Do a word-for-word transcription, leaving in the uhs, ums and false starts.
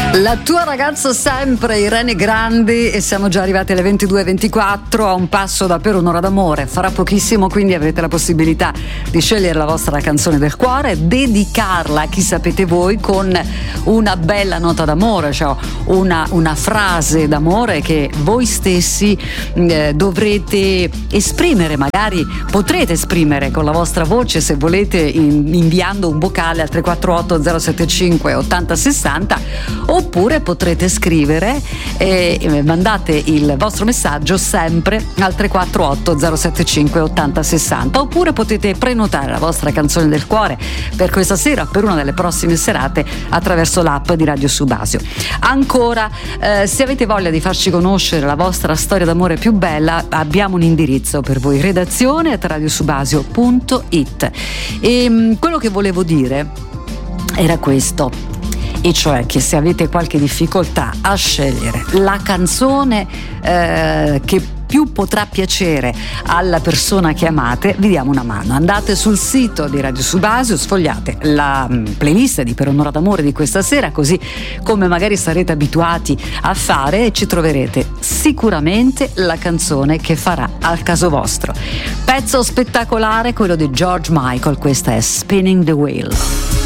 La tua ragazza sempre, Irene Grandi, e siamo già arrivati alle ventidue e ventiquattro, a un passo da Per un'ora d'amore. Farà pochissimo, quindi avrete la possibilità di scegliere la vostra canzone del cuore, dedicarla a chi sapete voi con una bella nota d'amore, cioè una, una frase d'amore che voi stessi eh, dovrete esprimere, magari potrete esprimere con la vostra voce se volete, in, inviando un vocale al tre quattro otto zero sette cinque ottanta sessanta, oppure potrete scrivere e mandate il vostro messaggio sempre al tre quattro otto zero sette cinque ottanta sessanta, oppure potete prenotare la vostra canzone del cuore per questa sera, per una delle prossime serate, attraverso l'app di Radio Subasio. Ancora, eh, se avete voglia di farci conoscere la vostra storia d'amore più bella, abbiamo un indirizzo per voi: redazione at radiosubasio punto it. E mh, quello che volevo dire era questo, e cioè che se avete qualche difficoltà a scegliere la canzone eh, che più potrà piacere alla persona che amate, vi diamo una mano. Andate sul sito di Radio Subasio, sfogliate la playlist di Per un'ora d'amore di questa sera, così come magari sarete abituati a fare, e ci troverete sicuramente la canzone che farà al caso vostro. Pezzo spettacolare, quello di George Michael, questa è Spinning the Wheel.